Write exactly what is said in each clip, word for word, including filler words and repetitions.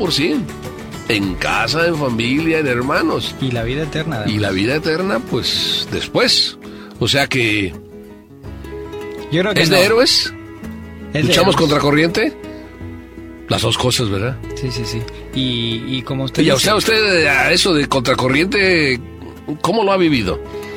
por cien. En casa, en familia, en hermanos. Y la vida eterna. Además. Y la vida eterna, pues, después. O sea que... Yo creo que ¿Es no. de héroes? Es ¿Luchamos de contra corriente? Las dos cosas, ¿verdad? Sí, sí, sí. Y, y como usted Y a dice, usted, a usted, a eso de contracorriente, ¿cómo lo ha vivido?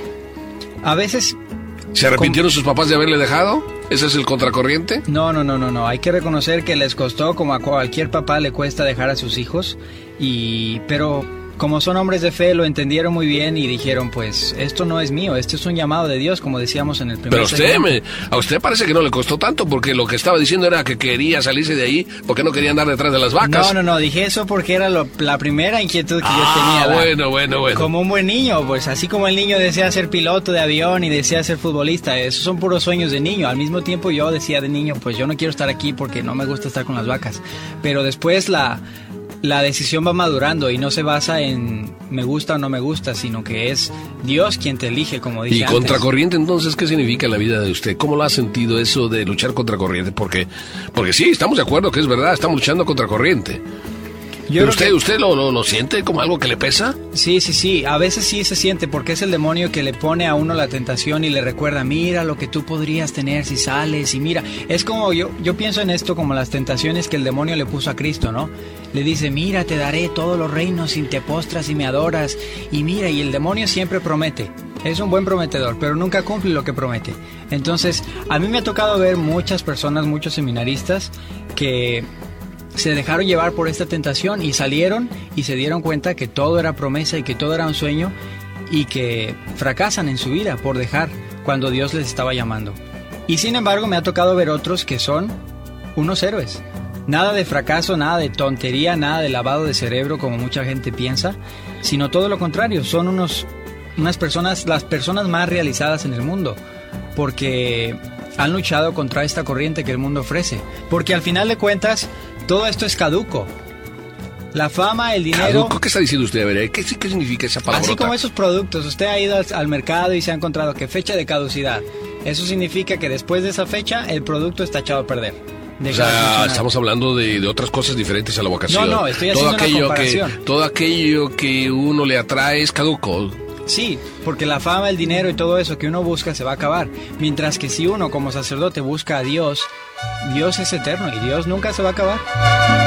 a veces... ¿Se arrepintieron sus papás de haberle dejado? ¿Ese es el contracorriente? No, no, no, no, no. Hay que reconocer que les costó, como a cualquier papá le cuesta dejar a sus hijos. Y, pero como son hombres de fe, lo entendieron muy bien y dijeron, pues, esto no es mío, esto es un llamado de Dios, como decíamos en el primer Pero usted, segmento. me, a usted parece que no le costó tanto, porque lo que estaba diciendo era que quería salirse de ahí, porque no quería andar detrás de las vacas. No, no, no, dije eso porque era lo- la primera inquietud que ah, yo tenía. la- bueno, bueno, bueno. Como un buen niño, pues así como el niño desea ser piloto de avión y desea ser futbolista, esos son puros sueños de niño. Al mismo tiempo yo decía de niño, pues yo no quiero estar aquí porque no me gusta estar con las vacas. Pero después la, la decisión va madurando y no se basa en me gusta o no me gusta, sino que es Dios quien te elige, como dije Y antes. contracorriente, entonces, ¿qué significa en la vida de usted? ¿Cómo lo ha sentido eso de luchar contra corriente? Porque, porque sí, estamos de acuerdo que es verdad, estamos luchando contra corriente. Yo ¿Pero creo usted, que- usted lo, lo, lo siente como algo que le pesa? Sí, sí, sí, a veces sí se siente porque es el demonio que le pone a uno la tentación y le recuerda, mira lo que tú podrías tener si sales y mira, es como yo, yo pienso en esto como las tentaciones que el demonio le puso a Cristo, ¿no? Le dice, mira, te daré todos los reinos si te postras y me adoras y mira, y el demonio siempre promete, es un buen prometedor, pero nunca cumple lo que promete. Entonces, a mí me ha tocado ver muchas personas, muchos seminaristas que... se dejaron llevar por esta tentación y salieron y se dieron cuenta que todo era promesa y que todo era un sueño y que fracasan en su vida por dejar cuando Dios les estaba llamando. Y sin embargo me ha tocado ver otros que son unos héroes. Nada de fracaso, nada de tontería, nada de lavado de cerebro como mucha gente piensa, sino todo lo contrario, son unos, unas personas, las personas más realizadas en el mundo, porque han luchado contra esta corriente que el mundo ofrece. Porque al final de cuentas, todo esto es caduco. La fama, el dinero... ¿Caduco? ¿Qué está diciendo usted? A ver, ¿qué, qué significa esa palabra? Así como esos productos, usted ha ido al, al mercado y se ha encontrado que fecha de caducidad. Eso significa que después de esa fecha, el producto está echado a perder. O sea, estamos hablando de, de otras cosas diferentes a la vocación. No, no, estoy todo haciendo aquello una que comparación. Todo aquello que uno le atrae es caduco. Sí, porque la fama, el dinero y todo eso que uno busca se va a acabar. Mientras que si uno como sacerdote busca a Dios, Dios es eterno y Dios nunca se va a acabar.